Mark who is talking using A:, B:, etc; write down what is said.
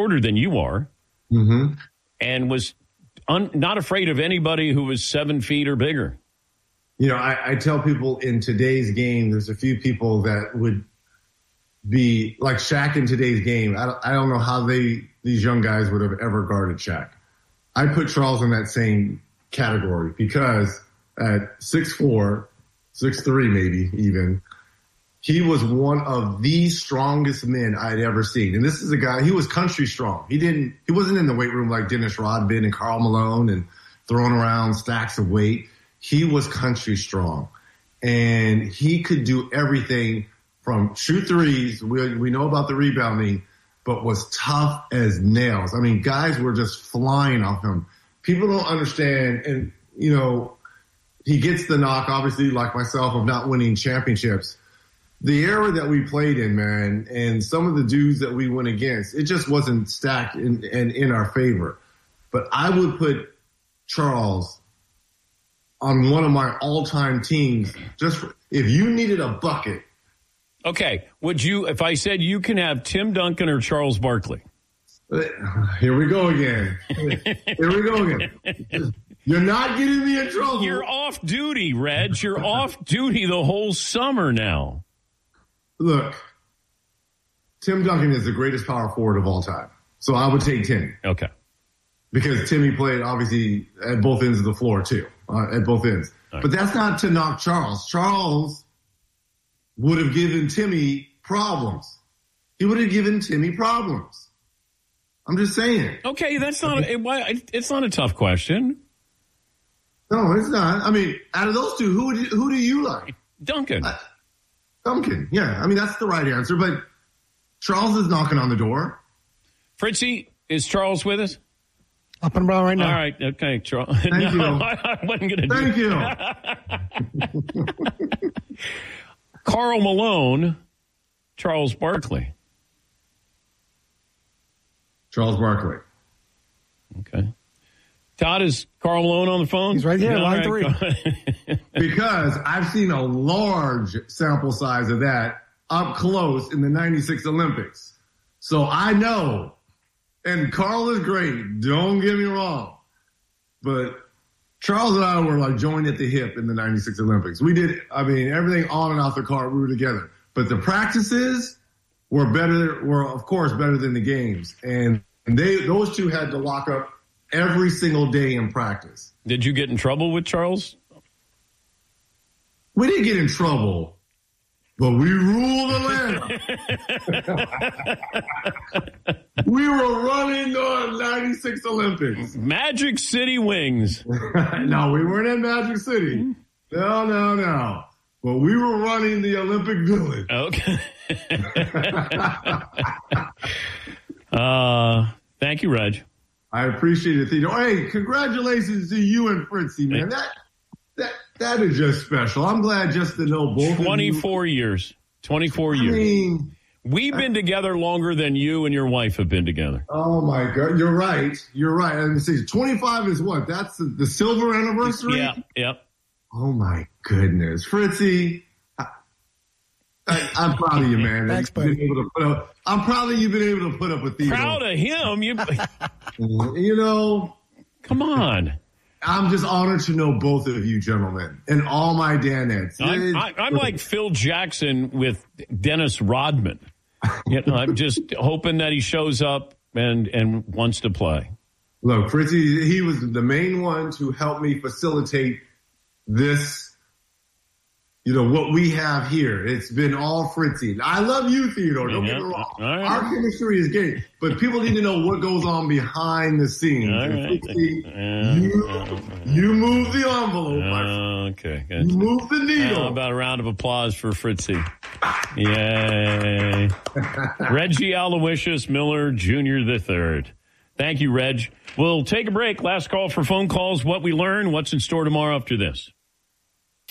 A: shorter than you are, and was not afraid of anybody who was 7 feet or bigger.
B: You know, I tell people in today's game, there's a few people that would be like Shaq in today's game. I don't know how these young guys would have ever guarded Shaq. I put Charles in that same category because at 6'4", 6'3", maybe even, he was one of the strongest men I'd ever seen. And this is a guy, he was country strong. He wasn't in the weight room like Dennis Rodman and Karl Malone and throwing around stacks of weight. He was country strong. And he could do everything from shoot threes. We know about the rebounding, but was tough as nails. I mean, guys were just flying off him. People don't understand. And, you know, he gets the knock, obviously, like myself, of not winning championships. The era that we played in, man, and some of the dudes that we went against, it just wasn't stacked in our favor. But I would put Charles on one of my all-time teams. If you needed a bucket.
A: Okay. Would you, if I said you can have Tim Duncan or Charles Barkley?
B: Here we go again. You're not getting me in trouble.
A: You're off duty, Reg. You're off duty the whole summer now.
B: Look, Tim Duncan is the greatest power forward of all time. So I would take Timmy.
A: Okay.
B: Because Timmy played, obviously, at both ends of the floor, too. At both ends. Right. But that's not to knock Charles. Charles would have given Timmy problems. He would have given Timmy problems. I'm just saying.
A: Okay, it's not a tough question.
B: No, it's not. I mean, out of those two, who do you like?
A: Duncan.
B: Duncan, yeah. I mean, that's the right answer, but Charles is knocking on the door.
A: Fritzy, is Charles with us?
C: Up and around right now.
A: All right, okay, Charles.
B: Thank you.
A: I wasn't going to do
B: Thank you.
A: Karl Malone, Charles Barkley.
B: Charles Barkley.
A: Okay. Todd, is Karl Malone on the phone?
C: He's right here, line 3.
B: Because I've seen a large sample size of that up close in the 96 Olympics. So I know, and Karl is great, don't get me wrong, but Charles and I were like joined at the hip in the 96 Olympics. We did, I mean, everything on and off the court, we were together. But the practices were of course better than the games. And those two had to lock up every single day in practice.
A: Did you get in trouble with Charles?
B: We didn't get in trouble, but we ruled Atlanta. We were running the 96 Olympics.
A: Magic City Wings.
B: No, we weren't in Magic City. No. But we were running the Olympic Village.
A: Okay. Thank you, Reg.
B: I appreciate it, Theodore. Hey, congratulations to you and Fritzy, man. That is just special. I'm glad just to know both
A: 24 years. 24 years.
B: I mean,
A: we've been together longer than you and your wife have been together.
B: Oh, my God. You're right. Let me see. 25 is what? That's the silver anniversary?
A: Yeah, yep.
B: Oh, my goodness. Fritzy, I'm proud of you, man.
C: Thanks, buddy.
B: I'm proud that you've been able to put up with these.
A: Proud of him?
B: You know.
A: Come on.
B: I'm just honored to know both of you gentlemen and all my Danettes.
A: I'm like Phil Jackson with Dennis Rodman. You know, I'm just hoping that he shows up and wants to play.
B: Look, Fritzy, he was the main one to help me facilitate this. You know, what we have here. It's been all Fritzy. I love you, Theodore. Don't get me wrong.
A: Right.
B: Our chemistry is great. But people need to know what goes on behind the scenes.
A: Right.
B: Fritzy, you move the envelope.
A: Okay.
B: Good. You move the needle.
A: How about a round of applause for Fritzy? Yay. Reggie Aloysius Miller Jr. III. Thank you, Reg. We'll take a break. Last call for phone calls. What we learn, what's in store tomorrow after this.